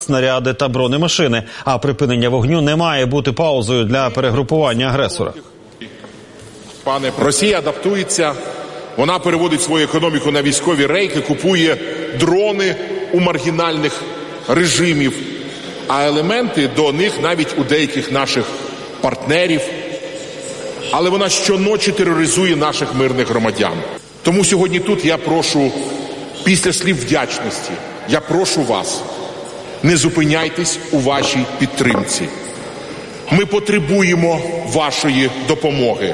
снаряди та бронемашини. А припинення вогню не має бути паузою для перегрупування агресора. Росія адаптується, вона переводить свою економіку на військові рейки, купує дрони у маргінальних режимів, а елементи до них навіть у деяких наших партнерів. Але вона щоночі тероризує наших мирних громадян. Тому сьогодні тут я прошу, після слів вдячності, я прошу вас, не зупиняйтесь у вашій підтримці. Ми потребуємо вашої допомоги.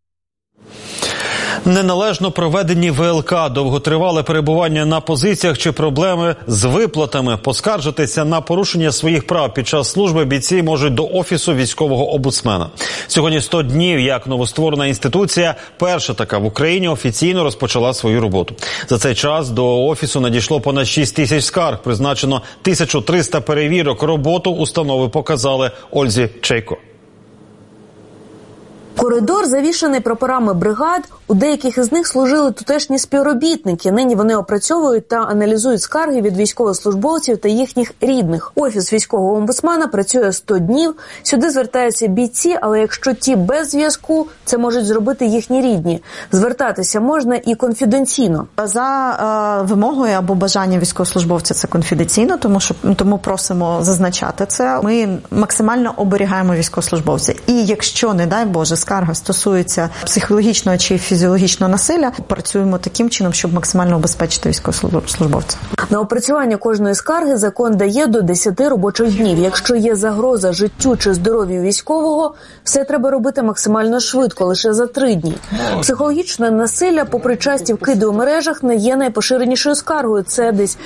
Неналежно проведені ВЛК, довготривале перебування на позиціях чи проблеми з виплатами. Поскаржитися на порушення своїх прав під час служби бійці можуть до Офісу військового омбудсмена. Сьогодні 100 днів, як новостворена інституція, перша така в Україні, офіційно розпочала свою роботу. За цей час до Офісу надійшло понад 6 тисяч скарг, призначено 1300 перевірок. Роботу установи показали Ользі Чайко. Коридор завішаний прапорами бригад, у деяких із них служили тутешні співробітники. Нині вони опрацьовують та аналізують скарги від військовослужбовців та їхніх рідних. Офіс військового омбудсмена працює 100 днів. Сюди звертаються бійці, але якщо ті без зв'язку, це можуть зробити їхні рідні. Звертатися можна і конфіденційно. За вимогою або бажанням військовослужбовця це конфіденційно, тому просимо зазначати це. Ми максимально оберігаємо військовослужбовця. І якщо, не дай Боже, скарга стосується психологічного чи фізіологічного насилля, працюємо таким чином, щоб максимально убезпечити військовослужбовця. На опрацювання кожної скарги закон дає до 10 робочих днів. Якщо є загроза життю чи здоров'ю військового, все треба робити максимально швидко, лише за 3 дні. Психологічне насилля, попри часті вкиди у мережах, не є найпоширенішою скаргою. Це десь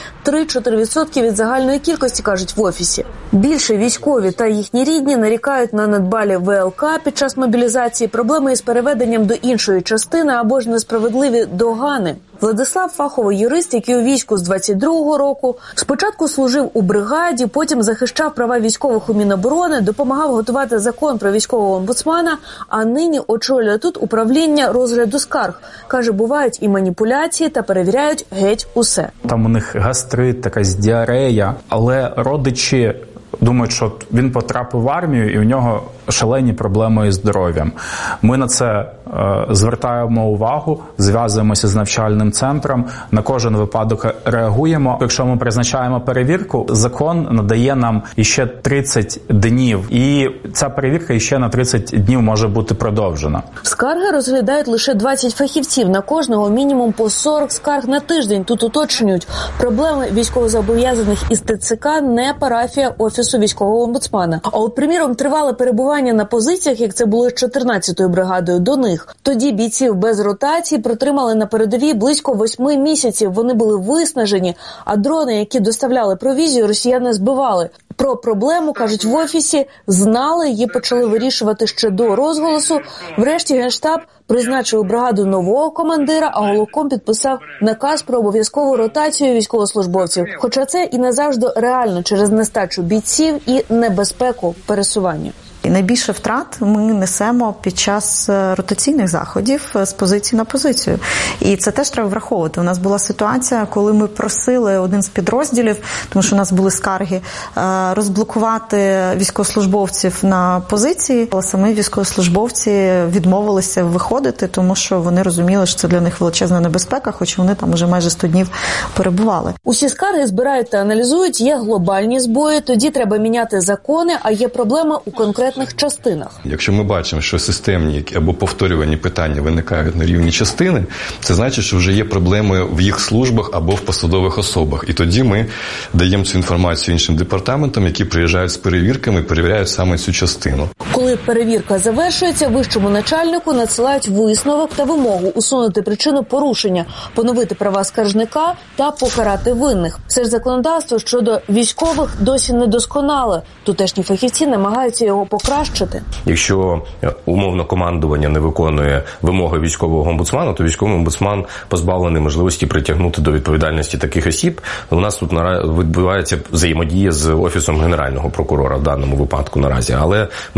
3-4% від загальної кількості, кажуть в Офісі. Більше військові та їхні рідні нарікають на недбалі ВЛК під час мобілізації, проблеми із переведенням до іншої частини або ж несправедливі догани. Владислав – фаховий юрист, який у війську з 22-го року. Спочатку служив у бригаді, потім захищав права військових у Міноборони, допомагав готувати закон про військового омбудсмена, а нині очолює тут управління розгляду скарг. Каже, бувають і маніпуляції та перевіряють геть усе. Там у них гастрит, якась діарея, але родичі думають, що він потрапив в армію і у нього шалені проблеми із здоров'ям. Ми на це звертаємо увагу, зв'язуємося з навчальним центром, на кожен випадок реагуємо. Якщо ми призначаємо перевірку, закон надає нам іще 30 днів, і ця перевірка іще на 30 днів може бути продовжена. Скарги розглядають лише 20 фахівців, на кожного мінімум по 40 скарг на тиждень. Тут уточнюють, проблеми військовозобов'язаних із ТЦК не парафія Офісу військового омбудсмена. А от, приміром, тривале перебування на позиціях, як це було з 14-ю бригадою до них. Тоді бійців без ротації протримали на передовій близько 8 місяців. Вони були виснажені, а дрони, які доставляли провізію, росіяни збивали. Про проблему, кажуть в Офісі, знали, її почали вирішувати ще до розголосу. Врешті Генштаб призначив у бригаду нового командира, а головком підписав наказ про обов'язкову ротацію військовослужбовців. Хоча це і не завжди реально через нестачу бійців і небезпеку пересування. І найбільше втрат ми несемо під час ротаційних заходів з позиції на позицію. І це теж треба враховувати. У нас була ситуація, коли ми просили один з підрозділів, тому що у нас були скарги, розблокувати військовослужбовців на позиції, але самі військовослужбовці відмовилися виходити, тому що вони розуміли, що це для них величезна небезпека, хоч вони там уже майже 100 днів перебували. Усі скарги збирають та аналізують, є глобальні збої, тоді треба міняти закони, а є проблеми у конкретних частинах. Якщо ми бачимо, що системні або повторювані питання виникають на рівні частини, це значить, що вже є проблеми в їх службах або в посадових особах. І тоді ми даємо цю інформацію іншим департаментам, які приїжджають з перевірками і перевіряють саме цю частину. Коли перевірка завершується, вищому начальнику надсилають висновок та вимогу усунути причину порушення, поновити права скаржника та покарати винних. Все ж законодавство щодо військових досі недосконале. Тутешні фахівці намагаються його покращити. Якщо умовно командування не виконує вимоги військового омбудсмана, то військовий омбудсман позбавлений можливості притягнути до відповідальності таких осіб. У нас тут відбувається взаємодія з Офісом Генерального прокурора в даному випадку наразі. Але ми хочемо, щоб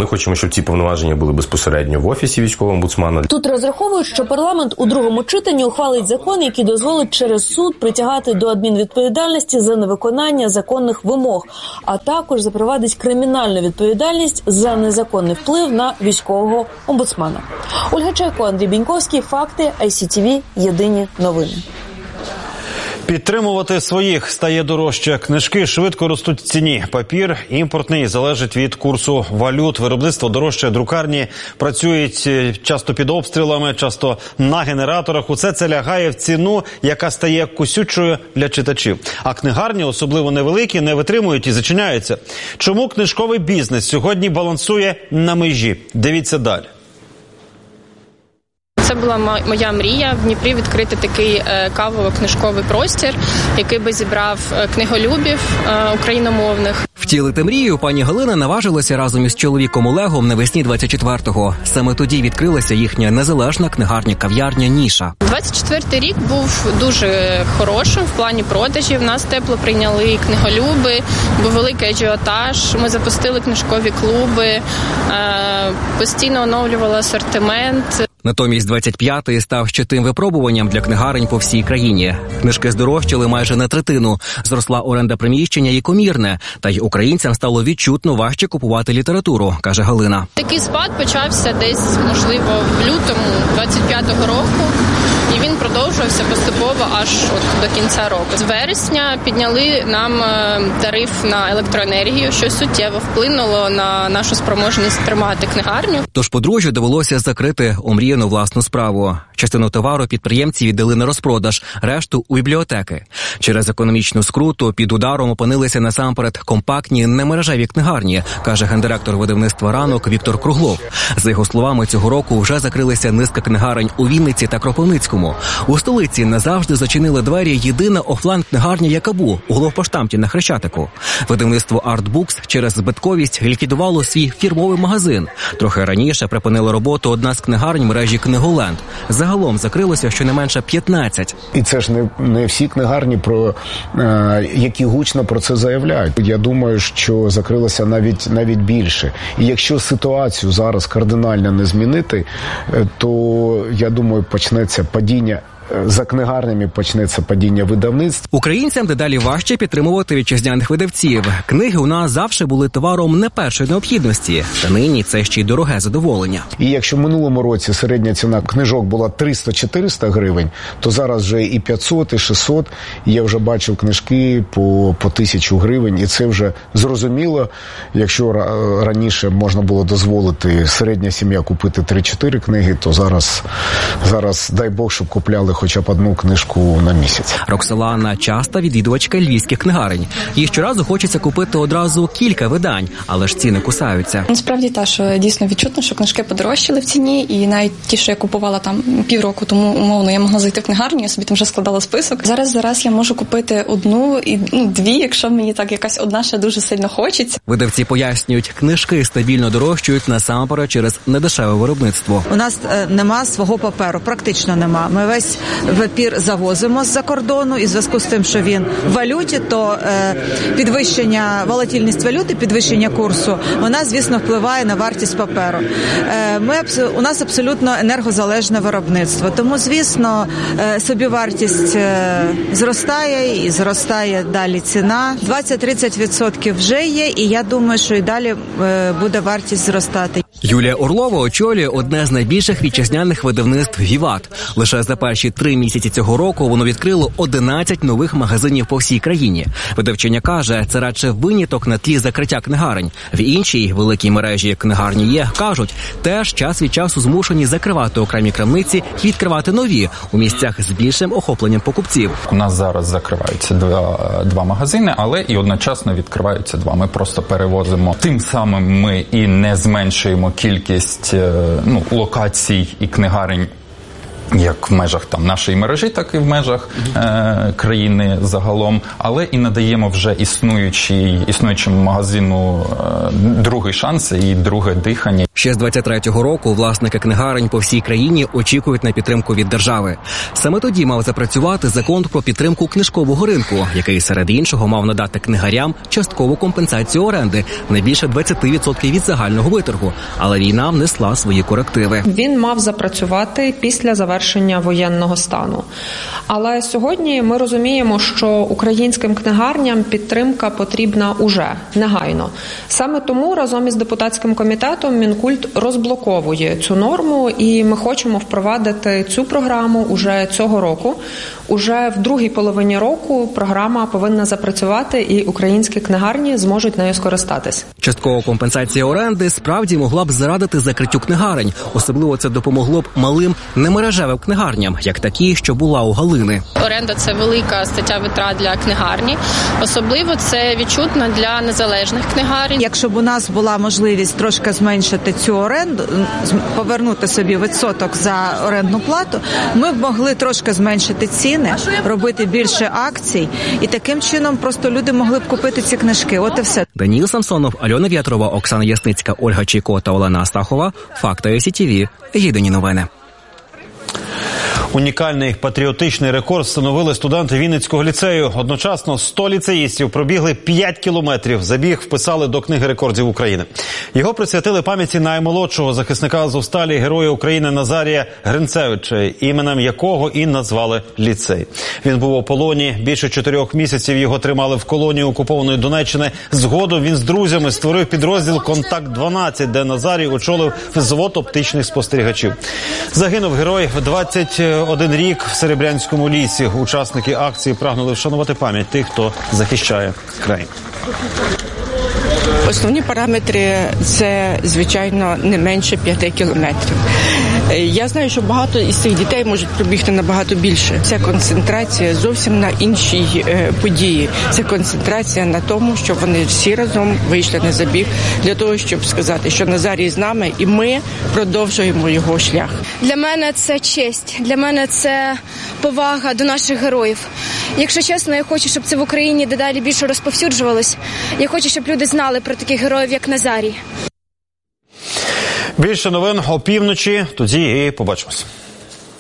щоб ці повноваження були безпосередньо в Офісі військового омбудсмана. Тут розраховують, що парламент у другому читанні ухвалить закон, який дозволить через суд притягати до адмінвідповідальності за невиконання законних вимог, а також запровадить кримінальну відповідальність за незаконний вплив на військового омбудсмана. Ольга Чайко, Андрій Біньковський, Факти, ICTV, Єдині новини. Підтримувати своїх стає дорожче. Книжки швидко ростуть в ціні. Папір імпортний залежить від курсу валют. Виробництво дорожче, друкарні працюють часто під обстрілами, часто на генераторах. Усе це лягає в ціну, яка стає кусючою для читачів. А книгарні, особливо невеликі, не витримують і зачиняються. Чому книжковий бізнес сьогодні балансує на межі? Дивіться далі. Це була моя мрія в Дніпрі відкрити такий кавово-книжковий простір, який би зібрав книголюбів україномовних. Втілити мрію пані Галина наважилася разом із чоловіком Олегом навесні 24-го. Саме тоді відкрилася їхня незалежна книгарня-кав'ярня «Ніша». 24-й рік був дуже хорошим в плані продажів. Нас тепло прийняли книголюби, був великий ажіотаж. Ми запустили книжкові клуби, постійно оновлювали асортимент. Натомість 25-й став ще тим випробуванням для книгарень по всій країні. Книжки здорожчали майже на третину, зросла оренда приміщення і комірне, та й українцям стало відчутно важче купувати літературу, каже Галина. Такий спад почався десь, можливо, в лютому 25-го року, і він продовжувався поступово аж до кінця року. З вересня підняли нам тариф на електроенергію, що суттєво вплинуло на нашу спроможність тримати книгарню. Тож подружжю довелося закрити омріяну власну справу. Частину товару підприємці віддали на розпродаж, решту – у бібліотеки. Через економічну скруту під ударом опинилися насамперед компактні немережеві книгарні, каже гендиректор видавництва «Ранок» Віктор Круглов. За його словами, цього року вже закрилися низка книгарень у Вінниці та Кропивницькому. У столиці назавжди зачинили двері єдина офлайн-книгарня «Якабу» у главпоштамті на Хрещатику. Видавництво «Артбукс» через збитковість ліквідувало свій фірмовий магазин. Трохи раніше припинила роботу одна з книгарень мережі «Книголенд». Загалом закрилося щонайменше 15. І це ж не всі книгарні, які гучно про це заявляють. Я думаю, що закрилося навіть більше. І якщо ситуацію зараз кардинально не змінити, то, я думаю, почнеться падіння. За книгарнями почнеться падіння видавництв. Українцям дедалі важче підтримувати вітчизняних видавців. Книги у нас завжди були товаром не першої необхідності. Та нині це ще й дороге задоволення. І якщо в минулому році середня ціна книжок була 300-400 гривень, то зараз вже і 500, і 600. Я вже бачив книжки по 1000 гривень. І це вже зрозуміло. Якщо раніше можна було дозволити середня сім'я купити 3-4 книги, то зараз дай Бог, щоб купляли хоча б одну книжку на місяць. Роксолана – часта відвідувачка львівських книгарень. Їй щоразу хочеться купити одразу кілька видань, але ж ціни кусаються. Насправді те, що дійсно відчутно, що книжки подорожчали в ціні, і навіть ті, що я купувала там півроку тому, умовно, я могла зайти в книгарню, я собі там вже складала список. Зараз я можу купити одну і дві, якщо мені так якась одна ще дуже сильно хочеться. Видавці пояснюють, книжки стабільно дорожчають насамперед через недешеве виробництво. У нас нема свого паперу, практично нема. Ми весь папір завозимо з-за кордону, і в зв'язку з тим, що він в валюті, то підвищення, волатильність валюти, підвищення курсу, вона, звісно, впливає на вартість паперу. У нас абсолютно енергозалежне виробництво, тому, звісно, собівартість зростає і зростає далі ціна. 20-30% вже є, і я думаю, що і далі буде вартість зростати. Юлія Орлова очолює одне з найбільших вітчизняних видавництв «Віват». Лише за перші 3 місяці цього року воно відкрило 11 нових магазинів по всій країні. Видавчиня каже, це радше виняток на тлі закриття книгарень. В іншій великій мережі книгарні є, кажуть, теж час від часу змушені закривати окремі крамниці і відкривати нові у місцях з більшим охопленням покупців. У нас зараз закриваються два магазини, але і одночасно відкриваються 2. Ми просто перевозимо. Тим самим ми і не зменшуємо кількість локацій і книгарень як в межах там нашої мережі, так і в межах країни загалом, але і надаємо вже існуючому магазину другий шанс і друге дихання. Ще з 23-го року власники книгарень по всій країні очікують на підтримку від держави. Саме тоді мав запрацювати закон про підтримку книжкового ринку, який, серед іншого, мав надати книгарям часткову компенсацію оренди на більше 20% від загального виторгу. Але війна внесла свої корективи. Він мав запрацювати після завершення воєнного стану. Але сьогодні ми розуміємо, що українським книгарням підтримка потрібна уже, негайно. Саме тому разом із депутатським комітетом Мінкульт розблоковує цю норму, і ми хочемо впровадити цю програму уже цього року. Уже в другій половині року програма повинна запрацювати, і українські книгарні зможуть нею скористатись. Часткова компенсація оренди справді могла б зарадити закриттю книгарень. Особливо це допомогло б малим немережевим книгарням, як такі, що була у Галини. Оренда – це велика стаття витрат для книгарні. Особливо це відчутно для незалежних книгарень. Якщо б у нас була можливість трошки зменшити цю оренду, повернути собі відсоток за орендну плату, ми б могли трошки зменшити ціни, робити більше акцій, і таким чином просто люди могли б купити ці книжки. От і все. Даніл Самсонов, Альона В'ятрова, Оксана Ясницька, Ольга Чайко та Олена Астахова. Факти СІТВ. Єдині новини. Унікальний патріотичний рекорд встановили студенти Вінницького ліцею. Одночасно 100 ліцеїстів пробігли 5 кілометрів. Забіг вписали до Книги рекордів України. Його присвятили пам'яті наймолодшого захисника Азовсталі, Героя України Назарія Гринцевича, іменем якого і назвали ліцей. Він був у полоні. Більше 4 місяців його тримали в колонії окупованої Донеччини. Згодом він з друзями створив підрозділ «Контакт-12», де Назарій очолив взвод оптичних спостерігачів. Загинув герой в 21 рік в Серебрянському лісі. Учасники акції прагнули вшанувати пам'ять тих, хто захищає край. Основні параметри – це, звичайно, не менше 5 кілометрів. Я знаю, що багато із цих дітей можуть пробігти набагато більше. Це концентрація зовсім на іншій події. Це концентрація на тому, що вони всі разом вийшли на забіг для того, щоб сказати, що Назарій з нами, і ми продовжуємо його шлях. Для мене це честь, для мене це повага до наших героїв. Якщо чесно, я хочу, щоб це в Україні дедалі більше розповсюджувалось. Я хочу, щоб люди знали про таких героїв, як Назарій. Більше новин о півночі. Тоді і побачимось.